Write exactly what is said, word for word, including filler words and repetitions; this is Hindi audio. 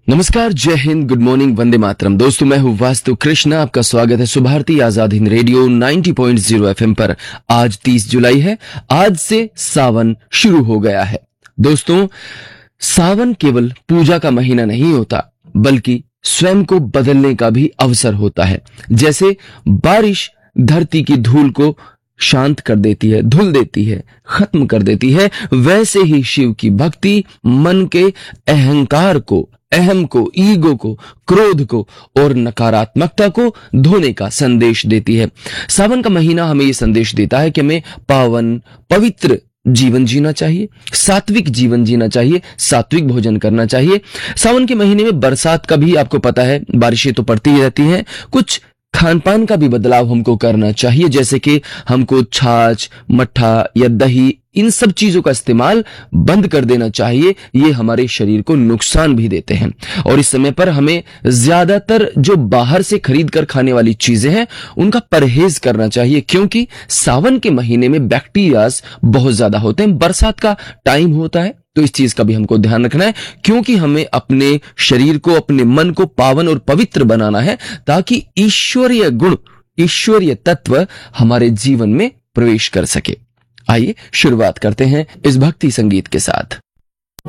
नमस्कार, जय हिंद, गुड मॉर्निंग, वंदे मातरम। दोस्तों, मैं हूं वास्तु कृष्णा। आपका स्वागत है सुभारती आजाद हिंद रेडियो नब्बे पॉइंट शून्य एफएम पर। आज तीस जुलाई है। आज से सावन शुरू हो गया है। दोस्तों, सावन केवल पूजा का महीना नहीं होता, बल्कि स्वयं को बदलने का भी अवसर होता है। जैसे बारिश धरती की धूल को शांत कर देती है, धुल देती है, खत्म कर देती है, वैसे ही शिव की भक्ति मन के अहंकार को, अहम को, ईगो को, क्रोध को और नकारात्मकता को धोने का संदेश देती है। सावन का महीना हमें यह संदेश देता है कि हमें पावन पवित्र जीवन जीना चाहिए, सात्विक जीवन जीना चाहिए, सात्विक भोजन करना चाहिए। सावन के महीने में बरसात का भी आपको पता है, बारिशें तो पड़ती ही रहती हैं। कुछ खान पान का भी बदलाव हमको करना चाहिए, जैसे कि हमको छाछ, मट्ठा या दही, इन सब चीजों का इस्तेमाल बंद कर देना चाहिए। ये हमारे शरीर को नुकसान भी देते हैं। और इस समय पर हमें ज्यादातर जो बाहर से खरीद कर खाने वाली चीजें हैं, उनका परहेज करना चाहिए, क्योंकि सावन के महीने में बैक्टीरियाज बहुत ज्यादा होते हैं। बरसात का टाइम होता है, तो इस चीज का भी हमको ध्यान रखना है, क्योंकि हमें अपने शरीर को, अपने मन को पावन और पवित्र बनाना है, ताकि ईश्वरीय गुण, ईश्वरीय तत्व हमारे जीवन में प्रवेश कर सके। आइए शुरुआत करते हैं इस भक्ति संगीत के साथ।